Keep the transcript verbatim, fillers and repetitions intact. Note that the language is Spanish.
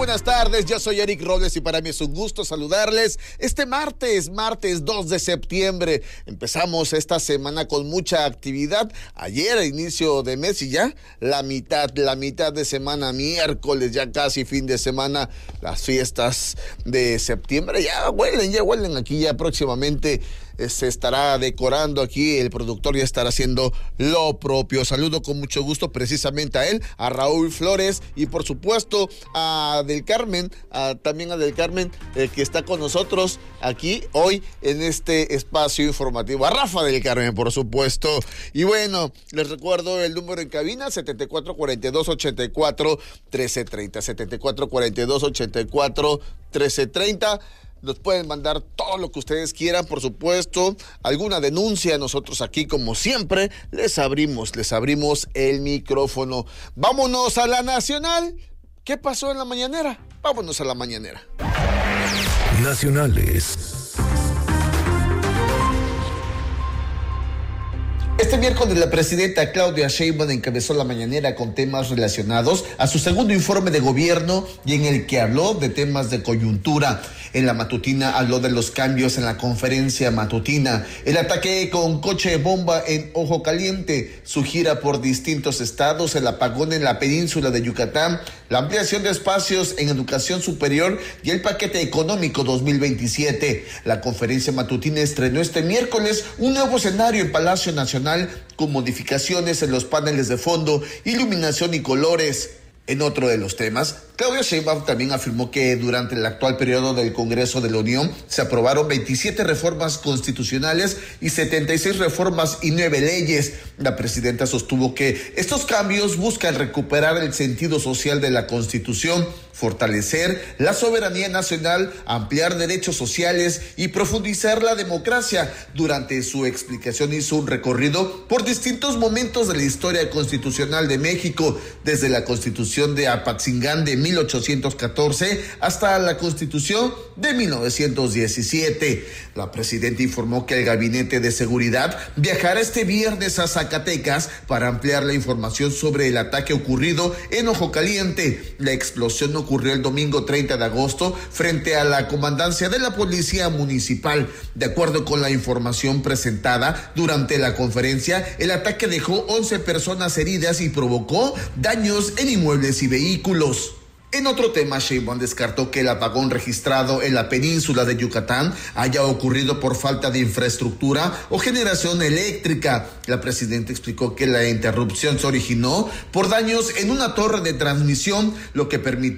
buenas tardes, yo soy Eric Robles y para mí es un gusto saludarles este martes, martes dos de septiembre. Empezamos esta semana con mucha actividad. Ayer, inicio de mes y ya la mitad, la mitad de semana, miércoles, ya casi fin de semana, las fiestas de septiembre ya huelen, ya huelen aquí ya próximamente. Se estará decorando aquí, el productor ya estará haciendo lo propio. Saludo con mucho gusto precisamente a él, a Raúl Flores y por supuesto a Del Carmen, a, también a Del Carmen eh, que está con nosotros aquí hoy en este espacio informativo. A Rafa Del Carmen, por supuesto. Y bueno, les recuerdo el número en cabina, setenta y cuatro cuarenta y dos ochenta y cuatro trece treinta, setenta y cuatro cuarenta y dos ochenta y cuatro trece treinta. Nos pueden mandar todo lo que ustedes quieran, por supuesto, alguna denuncia. Nosotros aquí, como siempre, les abrimos, les abrimos el micrófono. Vámonos a la nacional. ¿Qué pasó en la mañanera? Vámonos a la mañanera. Nacionales. Este miércoles la presidenta Claudia Sheinbaum encabezó la mañanera con temas relacionados a su segundo informe de gobierno y en el que habló de temas de coyuntura. En la matutina habló de los cambios en la conferencia matutina, el ataque con coche bomba en Ojo Caliente, su gira por distintos estados, el apagón en la península de Yucatán, la ampliación de espacios en educación superior y el paquete económico dos mil veintisiete. La conferencia matutina estrenó este miércoles un nuevo escenario en Palacio Nacional con modificaciones en los paneles de fondo, iluminación y colores. En otro de los temas, Claudia Sheinbaum también afirmó que durante el actual periodo del Congreso de la Unión se aprobaron veintisiete reformas constitucionales y setenta y seis reformas y nueve leyes. La presidenta sostuvo que estos cambios buscan recuperar el sentido social de la Constitución, fortalecer la soberanía nacional, ampliar derechos sociales y profundizar la democracia. Durante su explicación hizo un recorrido por distintos momentos de la historia constitucional de México, desde la Constitución de Apatzingán de mil ochocientos catorce hasta la Constitución de mil novecientos diecisiete. La presidenta informó que el Gabinete de Seguridad viajará este viernes a Zacatecas para ampliar la información sobre el ataque ocurrido en Ojo Caliente. La explosión ocurrió el domingo treinta de agosto frente a la comandancia de la Policía Municipal. De acuerdo con la información presentada durante la conferencia, el ataque dejó once personas heridas y provocó daños en inmuebles y vehículos. En otro tema, Sheinbaum descartó que el apagón registrado en la península de Yucatán haya ocurrido por falta de infraestructura o generación eléctrica. La presidenta explicó que la interrupción se originó por daños en una torre de transmisión, lo que permitió